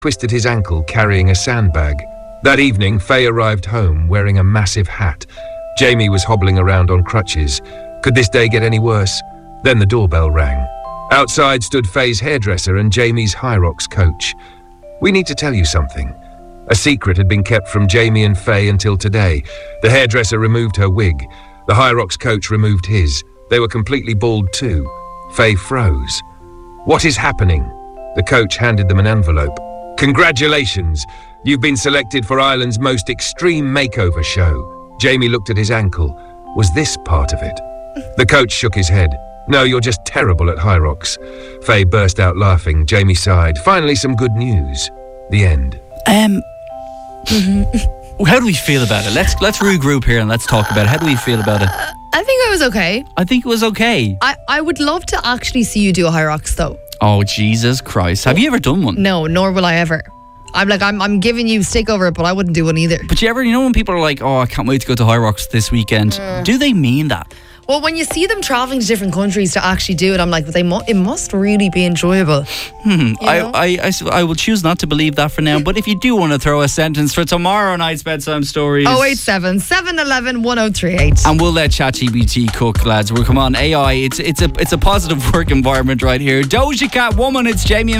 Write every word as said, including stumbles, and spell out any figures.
twisted his ankle carrying a sandbag. That evening, Faye arrived home wearing a massive hat. Jamie was hobbling around on crutches. Could this day get any worse? Then the doorbell rang. Outside stood Faye's hairdresser and Jamie's Hyrox coach. We need to tell you something. A secret had been kept from Jamie and Faye until today. The hairdresser removed her wig. The Hyrox coach removed his. They were completely bald too. Faye froze. What is happening? The coach handed them an envelope. Congratulations! You've been selected for Ireland's most extreme makeover show. Jamie looked at his ankle. Was this part of it? The coach shook his head. No, you're just terrible at Hyrox. Faye burst out laughing. Jamie sighed. Finally, some good news. The end. Um, how do we feel about it? Let's let's regroup here and let's talk about it. How do we feel about it? Uh, I think it was okay. I think it was okay. I, I would love to actually see you do a Hyrox though. Oh, Jesus Christ. Have you ever done one? No, nor will I ever. I'm like, I'm I'm giving you stick over it, but I wouldn't do one either. But you ever, you know when people are like, oh, I can't wait to go to Hyrox this weekend. Mm. Do they mean that? Well, when you see them travelling to different countries to actually do it, I'm like, they mu- it must really be enjoyable. Hmm. I, I, I, I will choose not to believe that for now. But if you do want to throw a sentence for tomorrow night's bedtime stories, oh eight seven, seven one one, one oh three eight. And we'll let ChatGPT cook, lads. We'll come on. A I, it's it's a it's a positive work environment right here. Doja Cat Woman, it's Jamie and